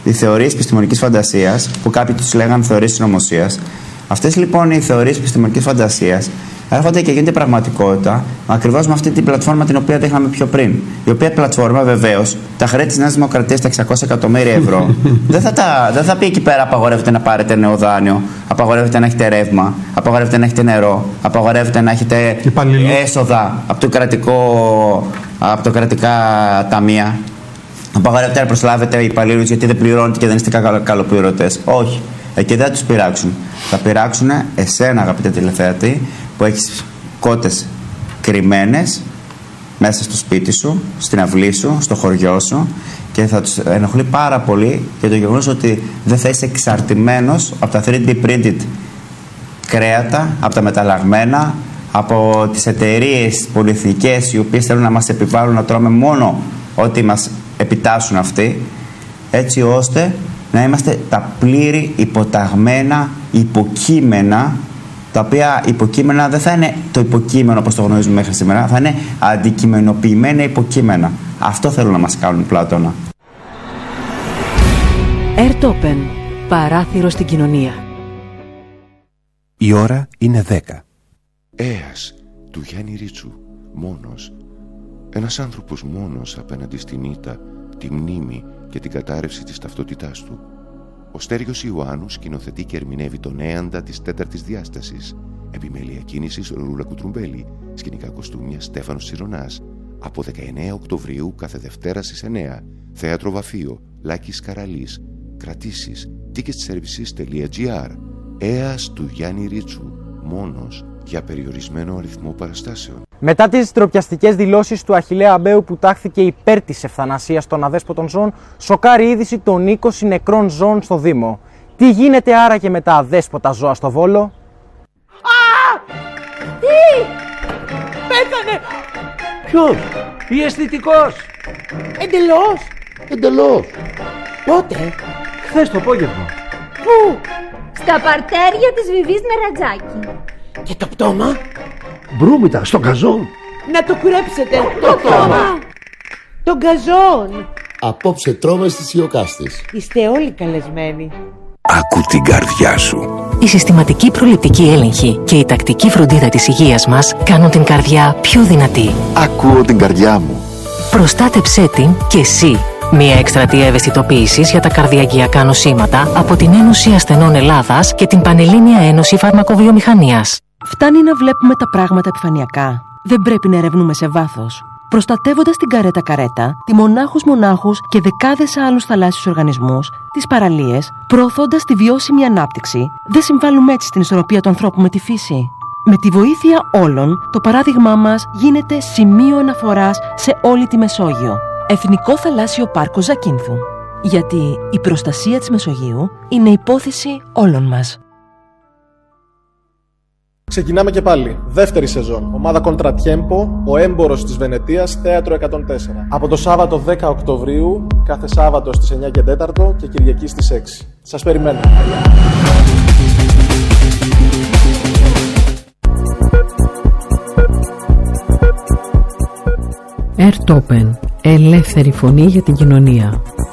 οι θεωρίες επιστημονικής φαντασίας, που κάποιοι τους λέγανε θεωρίες συνωμοσίας. Αυτές λοιπόν οι θεωρίες επιστημονικής φαντασίας έρχονται και γίνεται πραγματικότητα ακριβώς με αυτή την πλατφόρμα την οποία δείχναμε πιο πριν. Η οποία πλατφόρμα βεβαίως τα χρέη της Νέας Δημοκρατίας, τα 600 εκατομμύρια ευρώ, δεν θα πει εκεί πέρα απαγορεύεται να πάρετε νέο δάνειο, απαγορεύεται να έχετε ρεύμα, απαγορεύεται να έχετε νερό, απαγορεύεται να έχετε έσοδα από το κρατικά ταμεία, απαγορεύεται να προσλάβετε υπαλλήλους γιατί δεν πληρώνετε και δεν είστε καλοπληρωτές. Όχι. Εκεί δεν θα τους πειράξουν. Θα πειράξουν εσένα, αγαπητέ τηλεθεατή, που έχεις κότες κρυμμένες μέσα στο σπίτι σου, στην αυλή σου, στο χωριό σου, και θα τους ενοχλεί πάρα πολύ για το γεγονός ότι δεν θα είσαι εξαρτημένος από τα 3D printed κρέατα, από τα μεταλλαγμένα, από τις εταιρείες πολυεθνικές οι οποίες θέλουν να μας επιβάλλουν να τρώμε μόνο ό,τι μας επιτάσσουν αυτοί, έτσι ώστε να είμαστε τα πλήρη υποταγμένα υποκείμενα, τα οποία υποκείμενα δεν θα είναι το υποκείμενο όπως το γνωρίζουμε μέχρι σήμερα, θα είναι αντικειμενοποιημένα υποκείμενα. Αυτό θέλουν να μας κάνουν, Πλάτωνα. Ερτόπεν, παράθυρο στην κοινωνία. Η ώρα είναι 10. Έας του Γιάννη Ρίτσου, μόνος. Ένας άνθρωπος μόνος απέναντι στην ήττα, τη μνήμη και την κατάρρευση της ταυτότητάς του. Ο Στέργιος Ιωάννου σκηνοθετεί και ερμηνεύει τον Έαντα της τέταρτης διάστασης. Επιμέλεια κίνησης Ρούλα Κουτρουμπέλη. Σκηνικά κοστούμια Στέφανος Τσιρονάς. Από 19 Οκτωβρίου κάθε Δευτέρα στις 9. Θέατρο Βαφείο, Λάκης Καραλής. Κρατήσεις ticketservices.gr. Έας του Γιάννη Ρίτσου, μόνος, για περιορισμένο αριθμό παραστάσεων. Μετά τις ντροπιαστικές δηλώσεις του Αχιλλέα Αμπαίου που τάχθηκε υπέρ της ευθανασίας των αδέσποτων ζώων, σοκάρει είδηση των 20 νεκρών ζώων στο Δήμο. Τι γίνεται άραγε με τα αδέσποτα ζώα στο Βόλο? Α! Τι! Πέθανε! Ποιος? Η αισθητικός! Εντελώς! Πότε? Χθες το απόγευμα. Πού? Στα παρτέρια της Βιβής Νερατζάκη. Και το πτώμα? Μπρούμητα, στον καζόν. Να το κουρέψετε, το πτώμα! Τον καζόν! Απόψε τρώμε στις Ιωκάστης. Είστε όλοι καλεσμένοι. Άκου την καρδιά σου. Η συστηματική προληπτική έλεγχη και η τακτική φροντίδα της υγείας μας κάνουν την καρδιά πιο δυνατή. Ακούω την καρδιά μου. Προστάτεψέ την και εσύ. Μια εκστρατεία ευαισθητοποίησης για τα καρδιακιακά νοσήματα από την Ένωση Ασθενών Ελλάδας και την Πανελλήνια Ένωση Φαρμακοβιομηχανίας. Φτάνει να βλέπουμε τα πράγματα επιφανειακά. Δεν πρέπει να ερευνούμε σε βάθος. Προστατεύοντας την καρέτα, τη μονάχους και δεκάδες άλλους θαλάσσιους οργανισμούς, τις παραλίες, προωθώντας τη βιώσιμη ανάπτυξη, δεν συμβάλλουμε έτσι στην ισορροπία του ανθρώπου με τη φύση. Με τη βοήθεια όλων, το παράδειγμά μας γίνεται σημείο αναφοράς σε όλη τη Μεσόγειο. Εθνικό Θαλάσσιο Πάρκο Ζακίνθου. Γιατί η προστασία της Μεσογείου είναι υπόθεση όλων μας. Ξεκινάμε και πάλι. Δεύτερη σεζόν. Ομάδα Contratiempo, ο έμπορος της Βενετίας, θέατρο 104. Από το Σάββατο 10 Οκτωβρίου, κάθε Σάββατο στις 9 και 4 και Κυριακή στις 6. Σας περιμένω. Ερτόπεν, ελεύθερη φωνή για την κοινωνία.